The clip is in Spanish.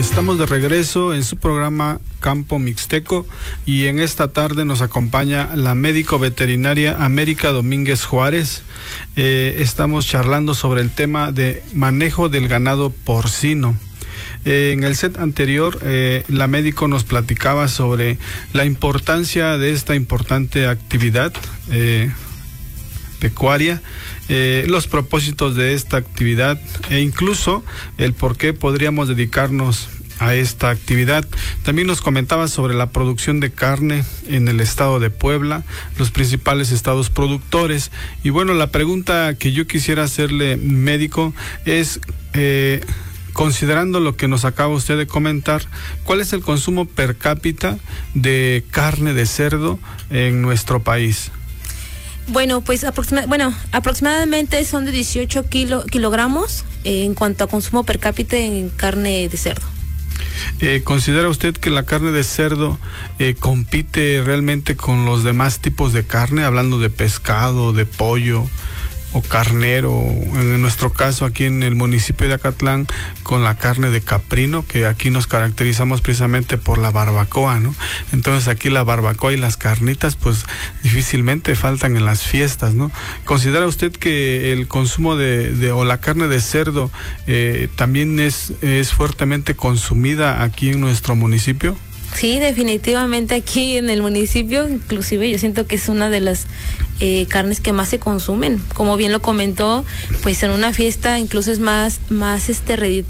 Estamos de regreso en su programa Campo Mixteco y en esta tarde nos acompaña la médico veterinaria América Domínguez Juárez. Estamos charlando sobre el tema de manejo del ganado porcino. En el set anterior, la médico nos platicaba sobre la importancia de esta importante actividad pecuaria, los propósitos de esta actividad e incluso el por qué podríamos dedicarnos a esta actividad. También nos comentaba sobre la producción de carne en el estado de Puebla, los principales estados productores. Y bueno, la pregunta que yo quisiera hacerle, médico, es considerando lo que nos acaba usted de comentar, ¿cuál es el consumo per cápita de carne de cerdo en nuestro país? Bueno, pues aproximadamente son de 18 kilogramos en cuanto a consumo per cápita en carne de cerdo. ¿Considera usted que la carne de cerdo compite realmente con los demás tipos de carne, hablando de pescado, de pollo o carnero, en nuestro caso aquí en el municipio de Acatlán, con la carne de caprino, que aquí nos caracterizamos precisamente por la barbacoa, ¿no? Entonces aquí la barbacoa y las carnitas pues difícilmente faltan en las fiestas, ¿no? ¿Considera usted que el consumo o la carne de cerdo también es fuertemente consumida aquí en nuestro municipio? Sí, definitivamente aquí en el municipio, inclusive yo siento que es una de las carnes que más se consumen. Como bien lo comentó, pues en una fiesta incluso es más redituable